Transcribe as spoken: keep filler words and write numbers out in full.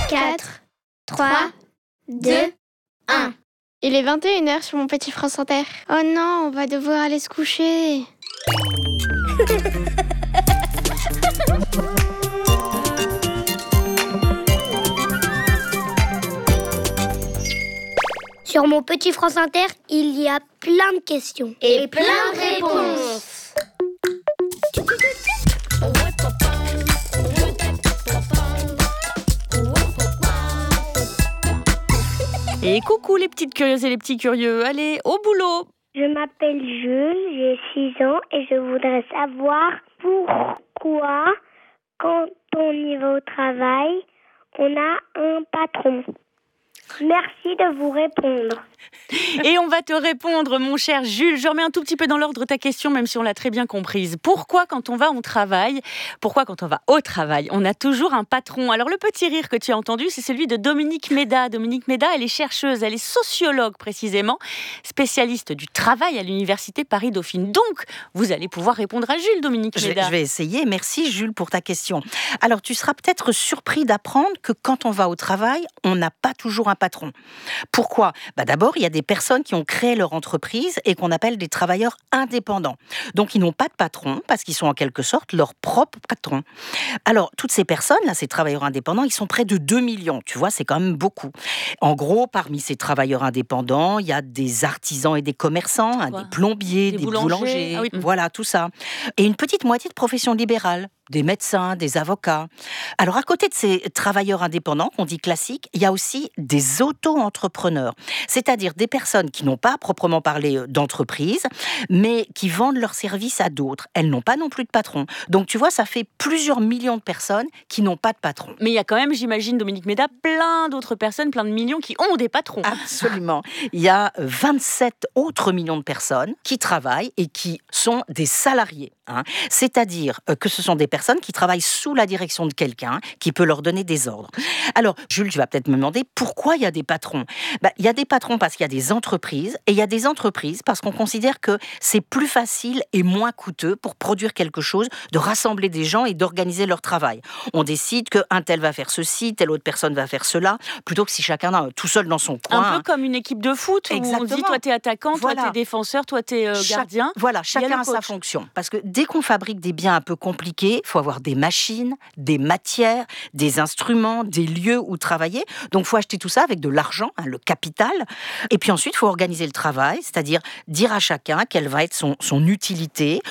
quatre, trois, deux, un. Il est vingt et une heures sur mon petit France Inter. Oh non, on va devoir aller se coucher. Sur mon petit France Inter, il y a plein de questions. Et plein de réponses. Et coucou les petites curieuses et les petits curieux, allez, au boulot. Je m'appelle Jules, j'ai six ans et je voudrais savoir pourquoi, quand on y va au travail, on a un patron. Merci de vous répondre. Et on va te répondre, mon cher Jules. Je remets un tout petit peu dans l'ordre ta question, même si on l'a très bien comprise. Pourquoi, quand on va au travail, pourquoi, quand on va au travail, on a toujours un patron? Alors, le petit rire que tu as entendu, c'est celui de Dominique Méda. Dominique Méda, elle est chercheuse, elle est sociologue précisément, spécialiste du travail à l'université Paris-Dauphine. Donc, vous allez pouvoir répondre à Jules, Dominique je, Méda. Je vais essayer. Merci, Jules, pour ta question. Alors, tu seras peut-être surpris d'apprendre que quand on va au travail, on n'a pas toujours un patron. Pourquoi ? Bah d'abord, il y a des personnes qui ont créé leur entreprise et qu'on appelle des travailleurs indépendants. Donc, ils n'ont pas de patron parce qu'ils sont en quelque sorte leurs propres patrons. Alors, toutes ces personnes, là, ces travailleurs indépendants, ils sont près de deux millions. Tu vois, c'est quand même beaucoup. En gros, parmi ces travailleurs indépendants, il y a des artisans et des commerçants, hein, des plombiers, des, des boulangers, boulangers ah oui. Voilà, tout ça. Et une petite moitié de professions libérales. Des médecins, des avocats. Alors, à côté de ces travailleurs indépendants, qu'on dit classiques, il y a aussi des auto-entrepreneurs. C'est-à-dire des personnes qui n'ont pas proprement parlé d'entreprise, mais qui vendent leurs services à d'autres. Elles n'ont pas non plus de patron. Donc, tu vois, ça fait plusieurs millions de personnes qui n'ont pas de patron. Mais il y a quand même, j'imagine, Dominique Méda, plein d'autres personnes, plein de millions qui ont des patrons. Absolument. Il y a vingt-sept autres millions de personnes qui travaillent et qui sont des salariés. Hein. C'est-à-dire que ce sont des personnes qui travaillent sous la direction de quelqu'un qui peut leur donner des ordres. Alors, Jules, tu vas peut-être me demander pourquoi il y a des patrons. Ben, il y a des patrons parce qu'il y a des entreprises et il y a des entreprises parce qu'on considère que c'est plus facile et moins coûteux pour produire quelque chose, de rassembler des gens et d'organiser leur travail. On décide qu'un tel va faire ceci, telle autre personne va faire cela, plutôt que si chacun est tout seul dans son coin. Un peu comme une équipe de foot où on dit toi t'es attaquant, voilà. toi t'es défenseur, toi t'es euh, gardien. Chaque, voilà, chacun a sa fonction. Parce que dès qu'on fabrique des biens un peu compliqués, il faut avoir des machines, des matières, des instruments, des lieux où travailler. Donc, il faut acheter tout ça avec de l'argent, hein, le capital. Et puis ensuite, il faut organiser le travail, c'est-à-dire dire à chacun quelle va être son, son utilité.